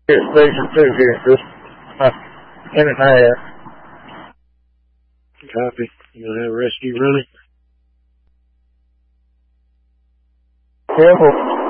Here's station 2 here, just in and a half. Copy. You gonna have rescue running? Careful.